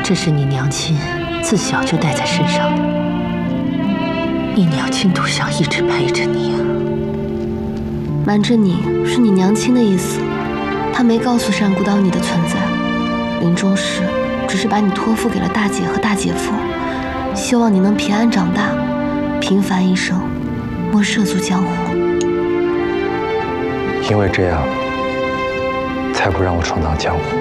这是你娘亲自小就带在身上的，你娘亲多想一直陪着你啊。 瞒着你是你娘亲的意思，她没告诉单孤刀你的存在，临终时只是把你托付给了大姐和大姐夫，希望你能平安长大，平凡一生，莫涉足江湖。 因为这样，才不让我闯荡江湖。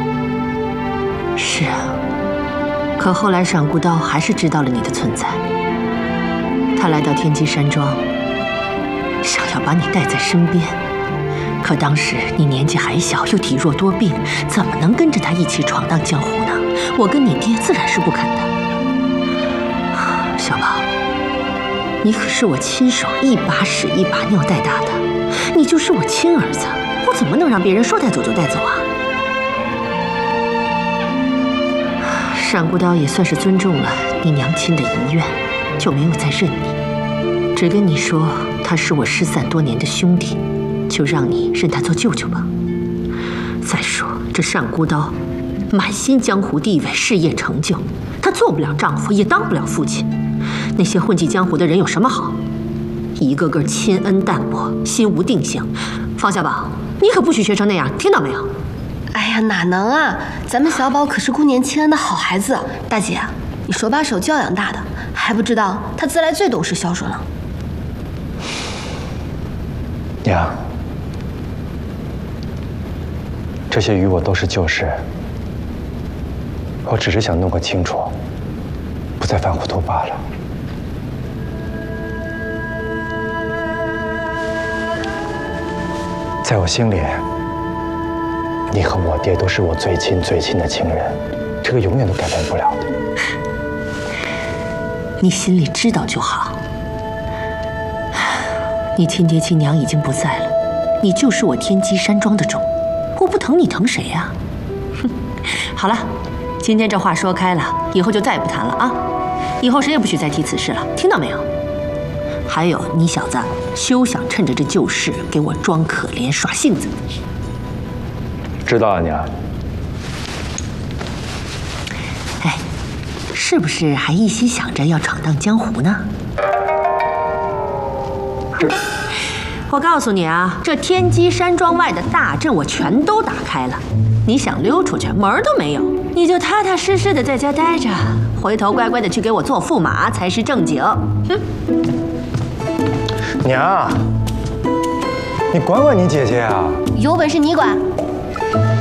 是啊，可后来闪孤刀还是知道了你的存在，他来到天机山庄，想要把你带在身边。可当时你年纪还小，又体弱多病，怎么能跟着他一起闯荡江湖呢？我跟你爹自然是不肯的。小宝，你可是我亲手一把屎一把尿带大的，你就是我亲儿子，我怎么能让别人说带走就带走啊？闪孤刀也算是尊重了你娘亲的遗愿，就没有再认你，只跟你说他是我失散多年的兄弟，就让你认他做舅舅吧。再说这单孤刀，满心江湖地位、事业成就，他做不了丈夫，也当不了父亲。那些混迹江湖的人有什么好？一个个亲恩淡薄，心无定性。方小宝，你可不许学成那样，听到没有？ 哎呀，哪能啊！咱们小宝可是顾念亲恩的好孩子，大姐，你手把手教养大的，还不知道他自来最懂事孝顺了。 娘，这些与我都是旧事，我只是想弄个清楚，不再犯糊涂罢了。在我心里，你和我爹都是我最亲最亲的亲人，这个永远都改变不了的。 你心里知道就好。你亲爹亲娘已经不在了，你就是我天机山庄的种，我不疼你疼谁呀？哼，好了，今天这话说开了，以后就再也不谈了啊！以后谁也不许再提此事了，听到没有？还有，你小子休想趁着这旧事给我装可怜耍性子。 知道了，娘。 哎，是不是还一心想着要闯荡江湖呢？我告诉你啊，这天机山庄外的大阵我全都打开了，你想溜出去门儿都没有，你就踏踏实实的在家待着，回头乖乖的去给我做驸马才是正经。哼！ 娘，你管管你姐姐啊！ 有本事你管！